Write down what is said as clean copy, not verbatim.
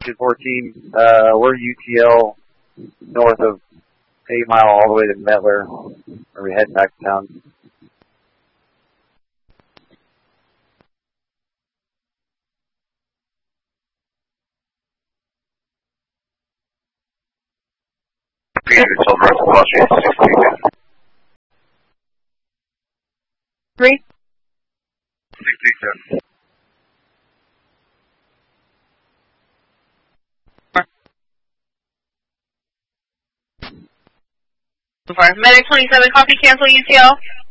214, we're UTL north of 8 Mile all the way to Mettler. Are we heading back to town? Three. 637. Medic 27, copy, cancel UTL.